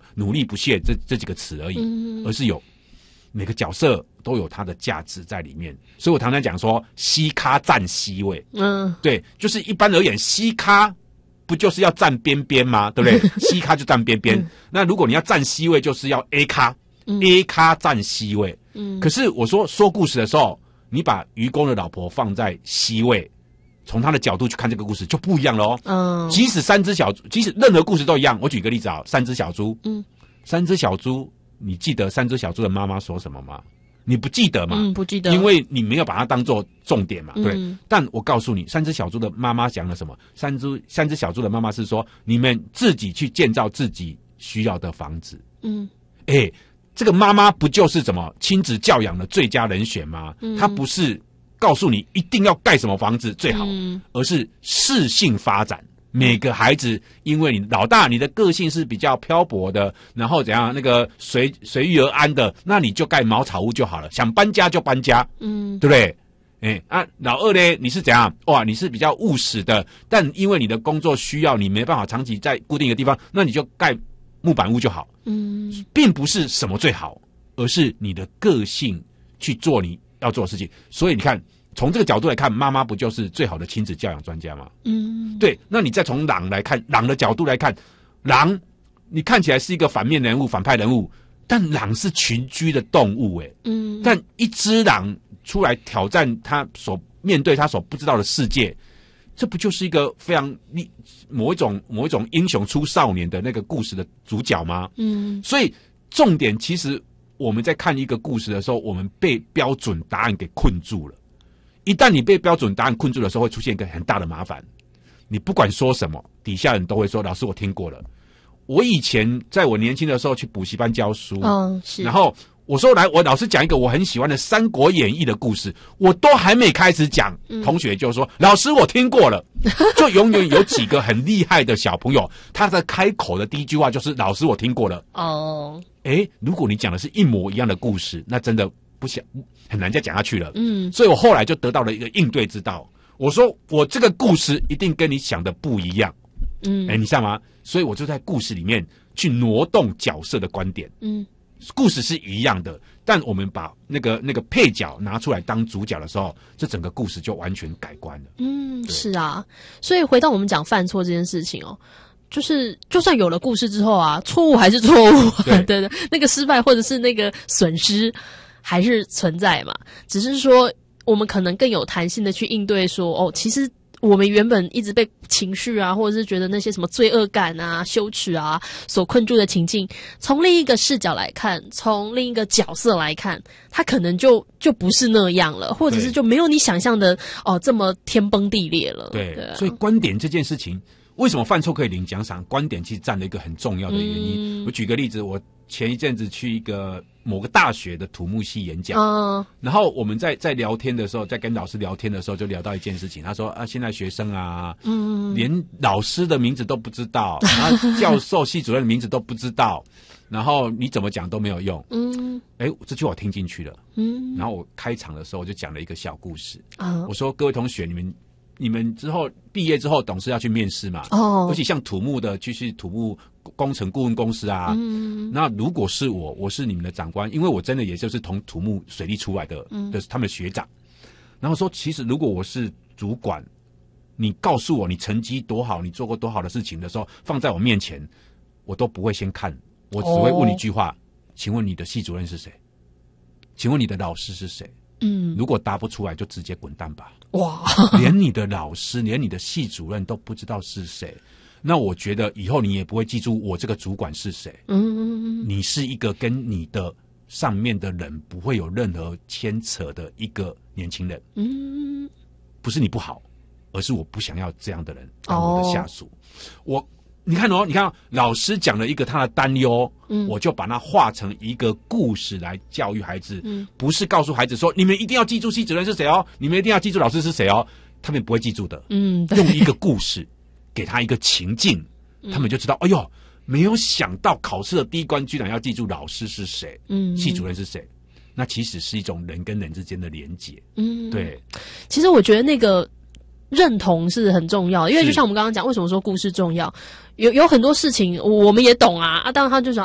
努力不懈这几个词而已，而是有每个角色都有它的价值在里面。所以我常常讲说，C咖占 C 位，对，就是一般而言，C咖不就是要站边边吗？对不对？C 咖就站边边，那如果你要站 C 位，就是要 A 咖，A 咖站 C 位。可是我说故事的时候，你把愚公的老婆放在 C 位，从他的角度去看这个故事就不一样了哦。即使即使任何故事都一样。我举个例子啊，3只小猪，3只小猪，你记得3只小猪的妈妈说什么吗？你不记得嘛？ 不记得， 因为你没有把它当做重点嘛，对。但我告诉你，3只小猪的妈妈讲了什么？3只小猪的妈妈是说，你们自己去建造自己需要的房子。这个妈妈不就是什么亲子教养的最佳人选吗？她不是告诉你一定要盖什么房子最好，而是适性发展。每个孩子，因为你老大，你的个性是比较漂泊的，然后怎样那个随遇而安的，那你就盖茅草屋就好了，想搬家就搬家，对不对？老二呢，你是怎样？哇，你是比较务实的，但因为你的工作需要，你没办法长期在固定的地方，那你就盖木板屋就好。并不是什么最好，而是你的个性去做你要做的事情。所以你看，从这个角度来看，妈妈不就是最好的亲子教养专家吗？对。那你再从狼来看，狼的角度来看，狼你看起来是一个反面人物、反派人物，但狼是群居的动物，但一只狼出来挑战他所面对他所不知道的世界，这不就是一个非常某一种英雄出少年的那个故事的主角吗？所以重点其实我们在看一个故事的时候，我们被标准答案给困住了。一旦你被标准答案困住的时候，会出现一个很大的麻烦。你不管说什么，底下人都会说：“老师，我听过了。”我以前在我年轻的时候去补习班教书，然后我说来，我老师讲一个我很喜欢的《三国演义》的故事，我都还没开始讲，同学就说：“老师，我听过了。”就永远有几个很厉害的小朋友，他在开口的第一句话就是：“老师，我听过了。”如果你讲的是一模一样的故事，那真的很难再讲下去了。所以我后来就得到了一个应对之道。我说我这个故事一定跟你想的不一样。你知道吗？所以我就在故事里面去挪动角色的观点。故事是一样的，但我们把那个配角拿出来当主角的时候，这整个故事就完全改观了。 是啊。所以回到我们讲犯错这件事情哦，就是就算有了故事之后啊，错误还是错误啊，对，那个失败或者是那个损失还是存在嘛，只是说我们可能更有弹性的去应对说，其实我们原本一直被情绪啊，或者是觉得那些什么罪恶感啊、羞耻啊所困住的情境，从另一个视角来看，从另一个角色来看，它可能就不是那样了，或者是就没有你想象的这么天崩地裂了。对， 所以观点这件事情，为什么犯错可以领奖赏？观点其实占了一个很重要的原因。我举个例子，我前一阵子去某个大学的土木系演讲，然后我们在聊天的时候，在跟老师聊天的时候，就聊到一件事情。他说现在学生啊，连老师的名字都不知道，然后教授、系主任的名字都不知道，然后你怎么讲都没有用。这句话我听进去了。然后我开场的时候我就讲了一个小故事。我说各位同学，你们之后毕业之后董事要去面试嘛？尤其像土木的，去土木工程顾问公司啊。那如果是我是你们的长官，因为我真的也就是从土木水利出来的，就是他们的学长。然后说，其实如果我是主管，你告诉我你成绩多好，你做过多好的事情的时候，放在我面前，我都不会先看，我只会问一句话：请问你的系主任是谁？请问你的老师是谁？如果答不出来，就直接滚蛋吧。哇！连你的老师，连你的系主任都不知道是谁，那我觉得以后你也不会记住我这个主管是谁。你是一个跟你的上面的人不会有任何牵扯的一个年轻人。不是你不好，而是我不想要这样的人当我的下属。你看老师讲了一个他的担忧，我就把它化成一个故事来教育孩子。不是告诉孩子说你们一定要记住系主任是谁哦，你们一定要记住老师是谁哦，他们不会记住的。用一个故事给他一个情境，他们就知道，哎呦，没有想到考试的第一关居然要记住老师是谁，系主任是谁。那其实是一种人跟人之间的连结。对。 其实我觉得那个认同是很重要的，因为就像我们刚刚讲，为什么说故事重要？有很多事情我们也懂啊，当然他就说